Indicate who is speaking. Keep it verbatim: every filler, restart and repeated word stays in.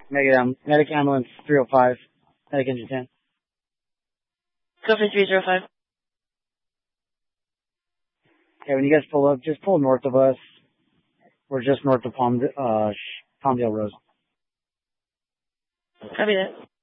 Speaker 1: Medic, um, medic ambulance three oh five. Medic engine ten.
Speaker 2: Go for three zero five.
Speaker 1: Okay, when you guys pull up, just pull north of us. We're just north of Palm, uh, Palmdale Road.
Speaker 2: Copy that.